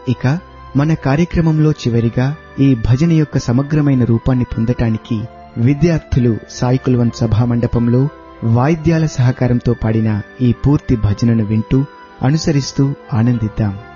ఇక మన కార్యక్రమంలో చివరిగా ఈ భజన యొక్క సమగ్రమైన రూపాన్ని పొందటానికి విద్యార్థులు సాయి కుల్వంత్ సభా మండపంలో వాయిద్యాల సహకారంతో పాడిన ఈ పూర్తి భజనను వింటూ అనుసరిస్తూ ఆనందిద్దాం.